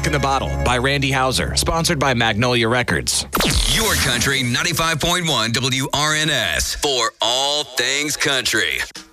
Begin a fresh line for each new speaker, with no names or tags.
Back in the Bottle by Randy Houser, sponsored by Magnolia Records.
Your Country 95.1 WRNS for all things country.